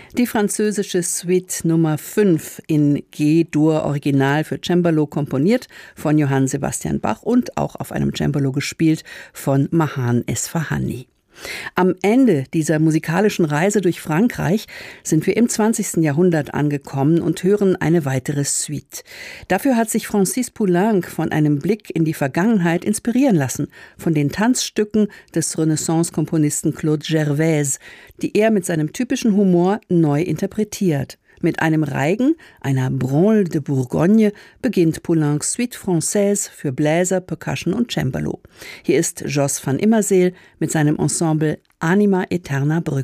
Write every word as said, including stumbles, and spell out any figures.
Die französische Suite Nummer fünf in G-Dur Original für Cembalo komponiert von Johann Sebastian Bach und auch auf einem Cembalo gespielt von Mahan Esfahani. Am Ende dieser musikalischen Reise durch Frankreich sind wir im zwanzigsten Jahrhundert angekommen und hören eine weitere Suite. Dafür hat sich Francis Poulenc von einem Blick in die Vergangenheit inspirieren lassen, von den Tanzstücken des Renaissance-Komponisten Claude Gervaise, die er mit seinem typischen Humor neu interpretiert. Mit einem Reigen, einer Branle de Bourgogne, beginnt Poulencs Suite Française für Bläser, Percussion und Cembalo. Hier ist Jos van Immerseel mit seinem Ensemble Anima Eterna Brücke.